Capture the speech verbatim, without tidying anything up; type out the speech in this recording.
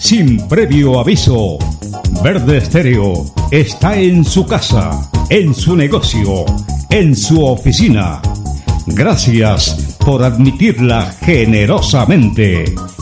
sin previo aviso. Verde Estéreo está en su casa, en su negocio, en su oficina. Gracias por admitirla generosamente.